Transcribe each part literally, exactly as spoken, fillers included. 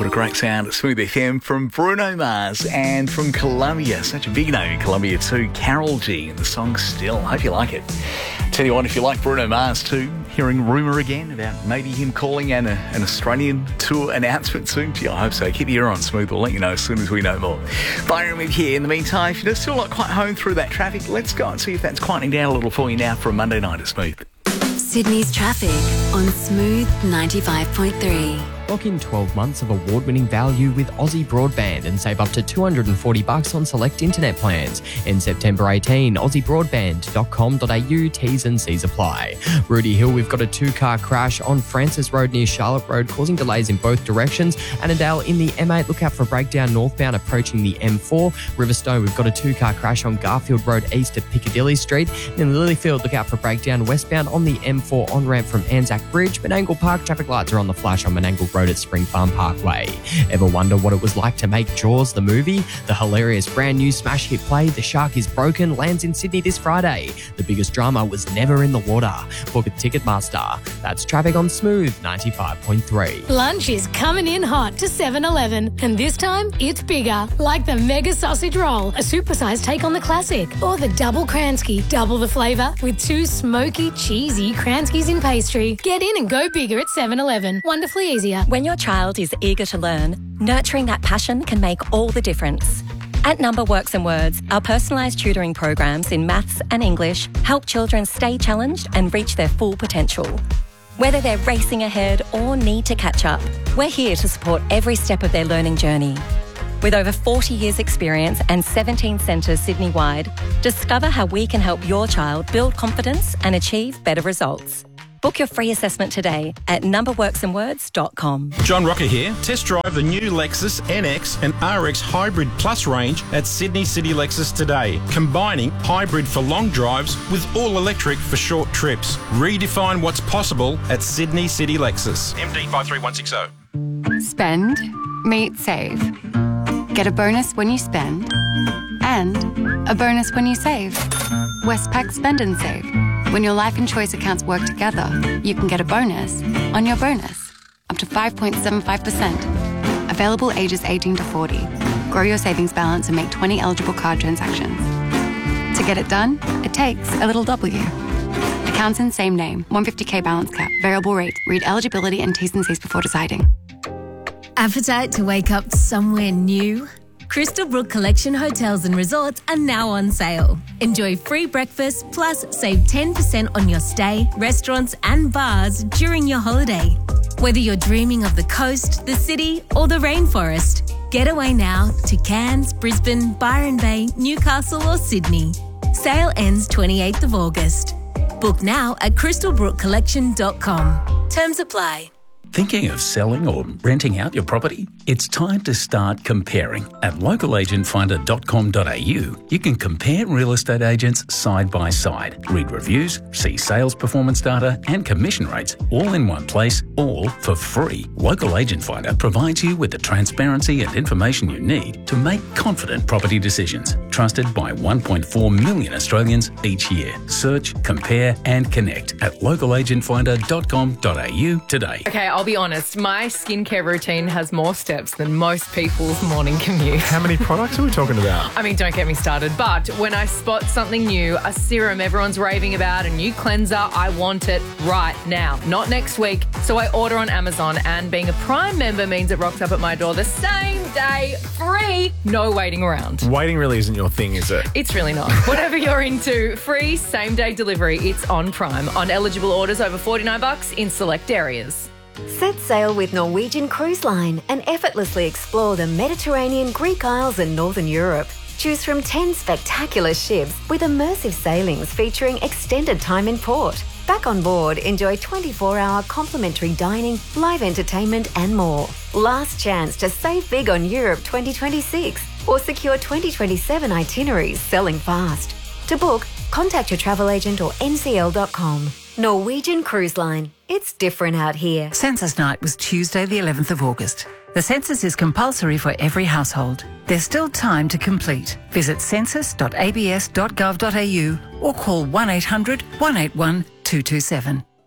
What a great sound at Smooth F M from Bruno Mars and from Colombia. Such a big name in Colombia too. Carol G and the song Still. Hope you like it. Tell you what, if you like Bruno Mars too, hearing rumour again about maybe him calling an, an Australian tour announcement soon. Gee, I hope so. Keep your ear on Smooth. We'll let you know as soon as we know more. Byron with here. In the meantime, if you're still not quite home through that traffic, let's go and see if that's quieting down a little for you now for a Monday night at Smooth. Sydney's traffic on Smooth ninety-five point three. Lock in twelve months of award-winning value with Aussie Broadband and save up to two hundred forty bucks on select internet plans. In September eighteen, aussie broadband dot com dot a u, T's and C's apply. Rudy Hill, we've got a two-car crash on Francis Road near Charlotte Road, causing delays in both directions. Annandale in the M eight, look out for a breakdown northbound approaching the M four. Riverstone, we've got a two-car crash on Garfield Road east of Piccadilly Street. And in Lilyfield, look out for a breakdown westbound on the M four on-ramp from Anzac Bridge. Menangle Park, traffic lights are on the flash on Menangle Road at Spring Farm Parkway. Ever wonder what it was like to make Jaws the movie? The hilarious brand new smash hit play The Shark is Broken lands in Sydney this Friday. The biggest drama was never in the water. Book at Ticketmaster. That's traffic on Smooth ninety-five point three. Lunch is coming in hot to seven eleven, and this time it's bigger, like the Mega Sausage Roll, a supersized take on the classic, or the Double Kransky, double the flavour with two smoky, cheesy Kranskys in pastry. Get in and go bigger at seven eleven. Wonderfully easier. When your child is eager to learn, nurturing that passion can make all the difference. At Number Works and Words, our personalised tutoring programs in maths and English help children stay challenged and reach their full potential. Whether they're racing ahead or need to catch up, we're here to support every step of their learning journey. With over forty years experience and seventeen centres Sydney-wide, discover how we can help your child build confidence and achieve better results. Book your free assessment today at number works and words dot com. John Rocker here. Test drive the new Lexus N X and R X Hybrid Plus range at Sydney City Lexus today, combining hybrid for long drives with all-electric for short trips. Redefine what's possible at Sydney City Lexus. M D five three one six zero. Spend, meet, save. Get a bonus when you spend and a bonus when you save. Westpac Spend and Save. When your life and choice accounts work together, you can get a bonus on your bonus, up to five point seven five percent. Available ages eighteen to forty. Grow your savings balance and make twenty eligible card transactions. To get it done, it takes a little W. Accounts in same name, one hundred fifty k balance cap, variable rate. Read eligibility and T's and C's before deciding. Appetite to wake up somewhere new? Crystal Brook Collection Hotels and Resorts are now on sale. Enjoy free breakfast plus save ten percent on your stay, restaurants and bars during your holiday. Whether you're dreaming of the coast, the city or the rainforest, get away now to Cairns, Brisbane, Byron Bay, Newcastle or Sydney. Sale ends twenty-eighth of August. Book now at crystal brook collection dot com. Terms apply. Thinking of selling or renting out your property? It's time to start comparing. At local agent finder dot com dot a u, you can compare real estate agents side by side, read reviews, see sales performance data and commission rates all in one place, all for free. Local Agent Finder provides you with the transparency and information you need to make confident property decisions. Trusted by one point four million Australians each year. Search, compare and connect at local agent finder dot com dot a u today. Okay, I'll be honest, my skincare routine has more steps than most people's morning commute. How many products are we talking about? I mean, don't get me started, but when I spot something new, a serum everyone's raving about, a new cleanser, I want it right now, not next week. So I order on Amazon, and being a Prime member means it rocks up at my door the same day, free, no waiting around. Waiting really isn't your thing, is it? It's really not. Whatever you're into, free same-day delivery, it's on Prime, on eligible orders over forty-nine bucks in select areas. Set sail with Norwegian Cruise Line and effortlessly explore the Mediterranean, Greek Isles and Northern Europe. Choose from ten spectacular ships with immersive sailings featuring extended time in port. Back on board, enjoy twenty-four hour complimentary dining, live entertainment and more. Last chance to save big on Europe twenty twenty-six or secure twenty twenty-seven itineraries selling fast. To book, contact your travel agent or n c l dot com. Norwegian Cruise Line. It's different out here. Census night was Tuesday the eleventh of August. The census is compulsory for every household. There's still time to complete. Visit census dot a b s dot gov dot a u or call one eight hundred one eight one two two seven.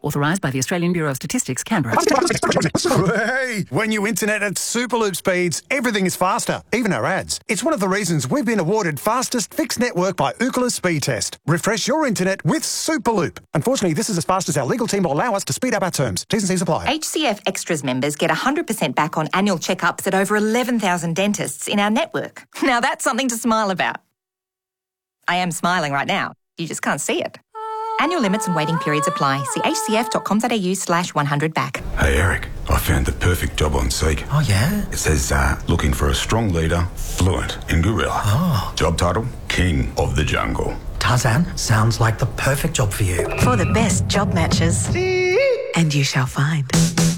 Authorised by the Australian Bureau of Statistics, Canberra. Hey, when you internet at Superloop speeds, everything is faster, even our ads. It's one of the reasons we've been awarded fastest fixed network by Ookla Speed Test. Refresh your internet with Superloop. Unfortunately, this is as fast as our legal team will allow us to speed up our terms. T's and C's apply. H C F Extras members get one hundred percent back on annual checkups at over eleven thousand dentists in our network. Now that's something to smile about. I am smiling right now. You just can't see it. Annual limits and waiting periods apply. See hcf.com.au slash 100 back. Hey, Eric, I found the perfect job on Seek. Oh, yeah? It says, uh, looking for a strong leader, fluent in gorilla. Oh. Job title, King of the Jungle. Tarzan, sounds like the perfect job for you. For the best job matches. And you shall find.